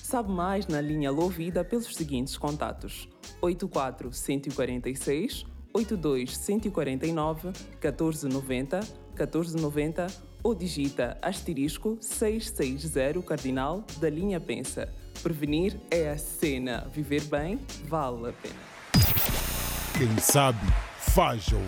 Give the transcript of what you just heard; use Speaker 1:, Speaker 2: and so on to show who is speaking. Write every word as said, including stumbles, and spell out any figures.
Speaker 1: Sabe mais na linha Louvida pelos seguintes contatos: oito quatro um quatro seis, oito dois um quatro nove, um quatro nove zero, um quatro nove zero ou digita asterisco seiscentos e sessenta cardinal da linha Pensa. Prevenir é a cena. Viver bem vale a pena.
Speaker 2: Quem sabe, faz